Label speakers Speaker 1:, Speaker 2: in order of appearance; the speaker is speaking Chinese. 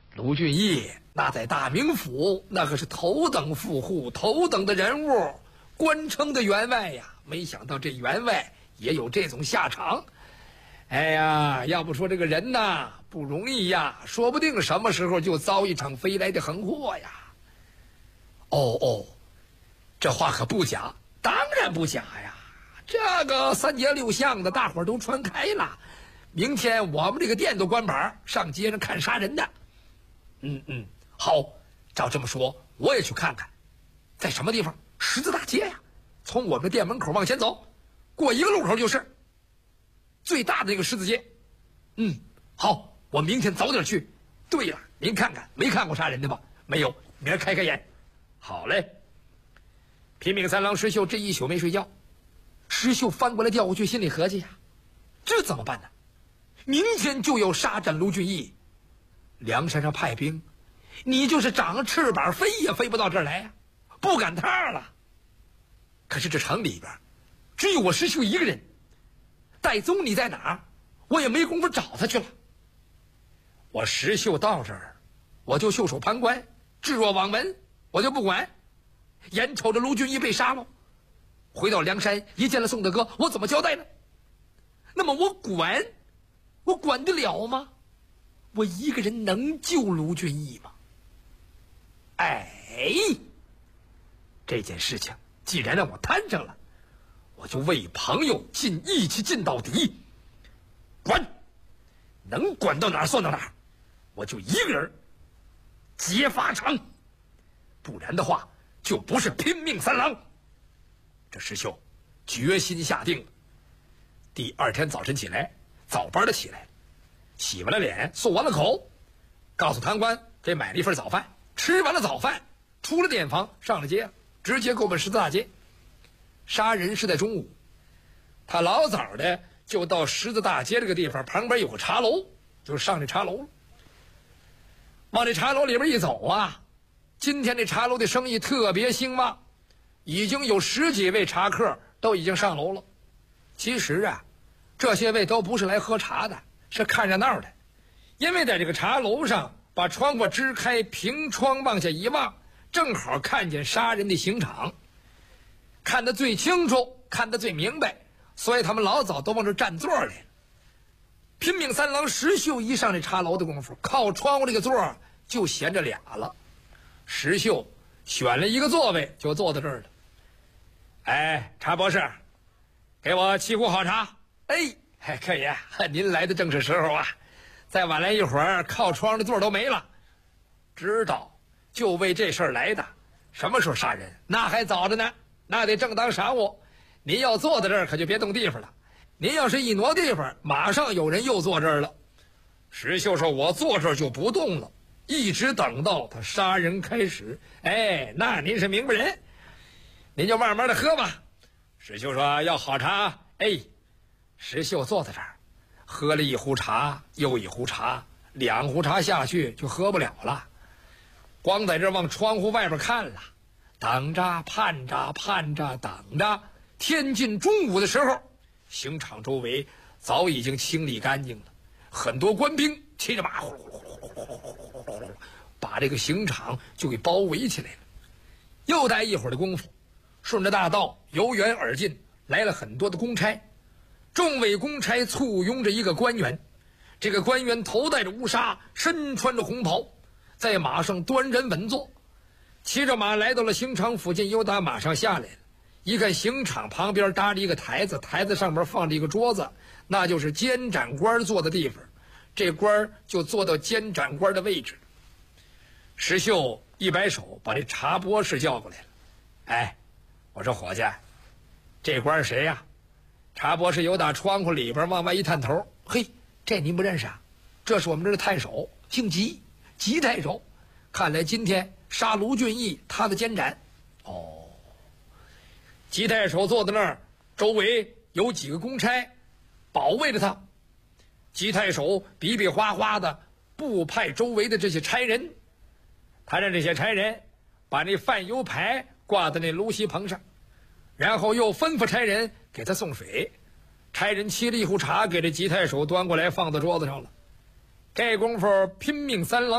Speaker 1: 卢俊义那在大名府那可是头等富户，头等的人物，官称的员外呀。没想到这员外也有这种下场。哎呀，要不说这个人呐不容易呀，说不定什么时候就遭一场飞来的横祸呀。这话可不假，当然不假呀。这个3节6巷的大伙儿都传开了，明天我们这个店都关板，上街上看杀人的。好，照这么说我也去看看，在什么地方？十字大街呀，从我们的店门口往前走，过一个路口就是最大的那个十字街。好，我明天早点去。对了，您看看没看过杀人的吧？没有，明儿开开眼。好嘞。拼命三郎石秀这一宿没睡觉，石秀翻过来调过去，心里合计呀，这怎么办呢？明天就要杀斩卢俊义，梁山上派兵，你就是长了翅膀飞也飞不到这儿来呀，不赶趟了。可是这城里边只有我石秀一个人，戴宗你在哪儿？我也没工夫找他去了。我石秀到这儿，我就袖手旁观，置若罔闻，我就不管，眼瞅着卢俊义被杀了，回到梁山一见了宋大哥，我怎么交代呢？那么我管得了吗？我一个人能救卢俊义吗？这件事情既然让我摊上了，我就为朋友尽义气尽到底，能管到哪儿算到哪儿，我就一个人劫法场，不然的话就不是拼命三郎。这石秀决心下定了。第二天早晨起来，早班的起来，洗完了脸，漱完了口，告诉堂官这买了一份早饭，吃完了早饭，出了店房，上了街，直接过奔十字大街。杀人是在中午，他老早的就到十字大街这个地方，旁边有个茶楼，就上这茶楼了。往这茶楼里边一走啊，今天这茶楼的生意特别兴旺，已经有10几位茶客都已经上楼了。其实啊，这些位都不是来喝茶的，是看热闹的。因为在这个茶楼上，把窗户支开，凭窗往下一望，正好看见杀人的刑场，看得最清楚，看得最明白，所以他们老早都往这占座来了。拼命三郎石秀一上这茶楼的功夫，靠窗户这个座就闲着俩了。石秀选了一个座位，就坐在这儿了。茶博士，给我沏壶好茶。客爷，您来的正是时候啊，再晚来一会儿，靠窗的座都没了。知道，就为这事儿来的。什么时候杀人？那还早着呢，那得正当晌午。您要坐在这儿，可就别动地方了。您要是一挪地方，马上有人又坐这儿了。石秀说：“我坐这儿就不动了，一直等到他杀人开始。”那您是明白人，您就慢慢的喝吧。石秀说：“要好茶。”石秀坐在这儿，喝了一壶茶又一壶茶，2壶茶下去就喝不了了，光在这儿往窗户外边看了，等着盼着等着，天近中午的时候，刑场周围早已经清理干净了，很多官兵骑着马把这个刑场就给包围起来了。又待一会儿的功夫，顺着大道由远而近来了很多的公差，众位公差簇拥着一个官员，这个官员头戴着乌纱，身穿着红袍，在马上端然稳坐，骑着马来到了刑场附近，又打马上下来了。一看刑场旁边搭着一个台子，台子上面放着一个桌子，那就是监斩官坐的地方，这官就坐到监斩官的位置。石秀一摆手，把这茶博士叫过来了。我说伙计，这官谁呀？茶博士由打窗户里边往外一探头，这您不认识啊？这是我们这儿的太守，姓吉，吉太守。看来今天杀卢俊义，他的监斩。吉太守坐在那儿，周围有几个公差保卫着他。吉太守比比划划的布派周围的这些差人，他让这些差人把那饭油牌挂在那炉锡棚上，然后又吩咐差人给他送水。差人沏了一壶茶给这吉太守端过来，放到桌子上了。这功夫拼命三郎